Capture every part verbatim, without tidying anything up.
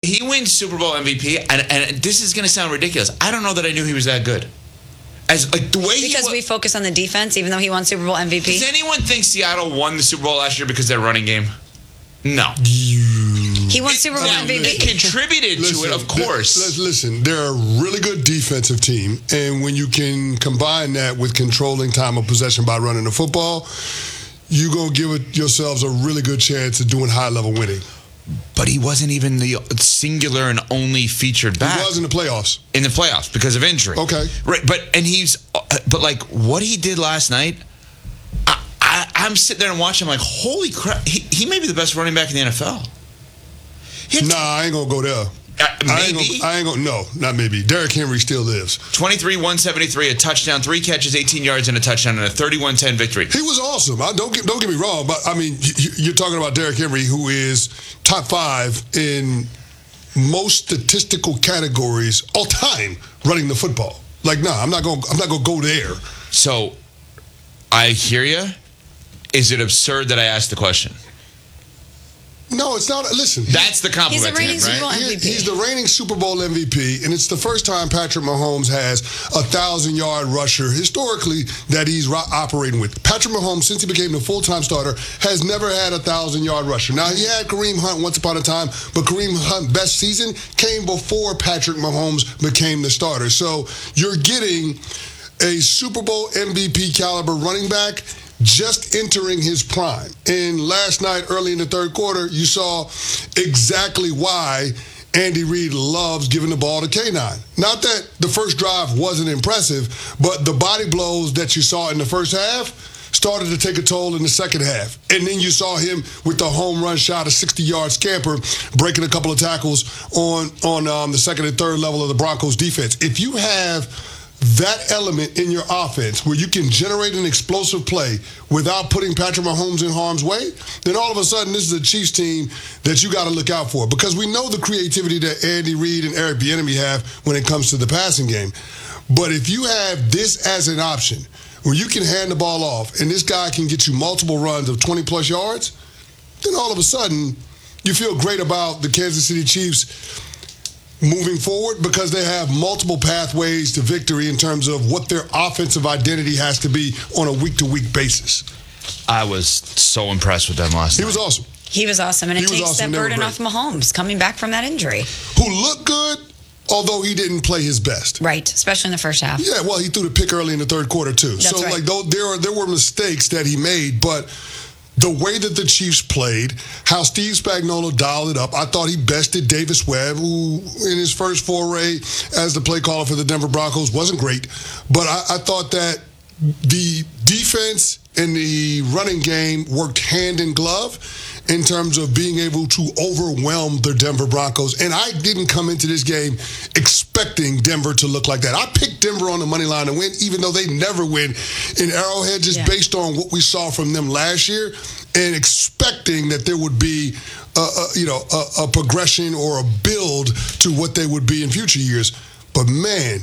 he wins Super Bowl M V P, and, and this is going to sound ridiculous. I don't know that I knew he was that good. As like the way because he we focus on the defense, even though he won Super Bowl M V P. Does anyone think Seattle won the Super Bowl last year because of their running game? No. He won Super Bowl now, M V P. It contributed listen, to it, of course. Listen, they're a really good defensive team, and when you can combine that with controlling time of possession by running the football, you're going to give it yourselves a really good chance of doing high-level winning. But he wasn't even the singular and only featured back. He was in the playoffs. In the playoffs because of injury. Okay. Right, but and he's but like what he did last night, I, I, I'm sitting there and watching. I'm like, holy crap! He, he may be the best running back in the N F L. Nah, I ain't gonna go there. Uh, maybe. I ain't, gonna, I ain't gonna. No, not maybe. Derrick Henry still lives. twenty-three, one seventy-three, a touchdown, three catches, eighteen yards, and a touchdown, and a thirty-one ten victory. He was awesome. I, don't get don't get me wrong, but I mean, you, you're talking about Derrick Henry, who is top five in most statistical categories all time running the football. Like, nah, I'm not gonna I'm not gonna go there. So, I hear you. Is it absurd that I asked the question? No, it's not. Listen, that's the compliment. He's the reigning to him, Super Bowl right? M V P. He's the reigning Super Bowl M V P, and it's the first time Patrick Mahomes has a thousand-yard rusher historically that he's ro- operating with. Patrick Mahomes, since he became the full-time starter, has never had a thousand-yard rusher. Now, he had Kareem Hunt once upon a time, but Kareem Hunt's best season came before Patrick Mahomes became the starter. So you're getting a Super Bowl M V P caliber running back just entering his prime. And last night, early in the third quarter, you saw exactly why Andy Reid loves giving the ball to K nine. Not that the first drive wasn't impressive, but the body blows that you saw in the first half started to take a toll in the second half. And then you saw him with the home run shot, a sixty-yard scamper, breaking a couple of tackles on, on um, the second and third level of the Broncos defense. If you have that element in your offense where you can generate an explosive play without putting Patrick Mahomes in harm's way, then all of a sudden this is a Chiefs team that you got to look out for, because we know the creativity that Andy Reid and Eric Bieniemy have when it comes to the passing game. But if you have this as an option where you can hand the ball off and this guy can get you multiple runs of twenty plus yards, then all of a sudden you feel great about the Kansas City Chiefs moving forward, because they have multiple pathways to victory in terms of what their offensive identity has to be on a week-to-week basis. I was so impressed with them last He night. was awesome. He was awesome, and it takes awesome. that They were burden great. off Mahomes coming back from that injury. Who looked good, although he didn't play his best. Right, especially in the first half. Yeah, well, he threw the pick early in the third quarter, too. That's so, right. like, though, there, are, there were mistakes that he made, but the way that the Chiefs played, how Steve Spagnuolo dialed it up, I thought he bested Davis Webb, who in his first foray as the play caller for the Denver Broncos wasn't great. But I, I thought that the defense and the running game worked hand in glove in terms of being able to overwhelm the Denver Broncos. And I didn't come into this game expecting Denver to look like that. I picked Denver on the money line to win, even though they never win in Arrowhead, just yeah. based on what we saw from them last year, and expecting that there would be a, a, you know, a, a progression or a build to what they would be in future years. But, man,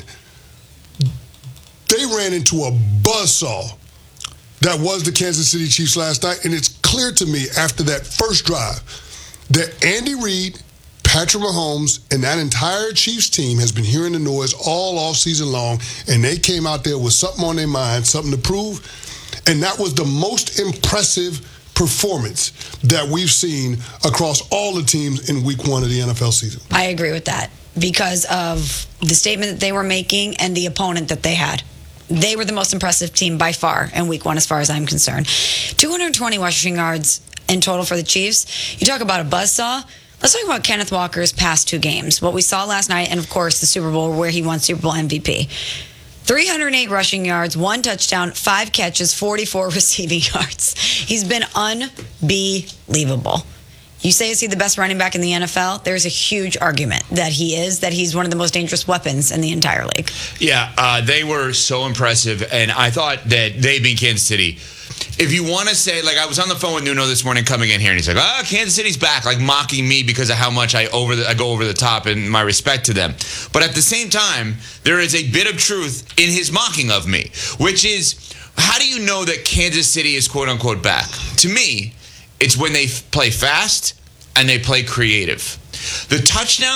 they ran into a buzzsaw that was the Kansas City Chiefs last night, and it's clear to me after that first drive that Andy Reid, Patrick Mahomes, and that entire Chiefs team has been hearing the noise all offseason long, and they came out there with something on their mind, something to prove, and that was the most impressive performance that we've seen across all the teams in week one of the N F L season. I agree with that because of the statement that they were making and the opponent that they had. They were the most impressive team by far in week one, as far as I'm concerned. two hundred twenty rushing yards in total for the Chiefs. You talk about a buzzsaw. Let's talk about Kenneth Walker's past two games. What we saw last night, and of course the Super Bowl where he won Super Bowl M V P. three hundred eight rushing yards, one touchdown, five catches, forty-four receiving yards. He's been unbelievable. You say, is he the best running back in the N F L? There's a huge argument that he is, that he's one of the most dangerous weapons in the entire league. Yeah, uh, they were so impressive, and I thought that they beat Kansas City. If you want to say, like, I was on the phone with Nuno this morning coming in here, and he's like, oh, Kansas City's back, like mocking me because of how much I over the, I go over the top and my respect to them. But at the same time, there is a bit of truth in his mocking of me, which is, how do you know that Kansas City is quote-unquote back? To me, it's when they f- play fast and they play creative. The touchdown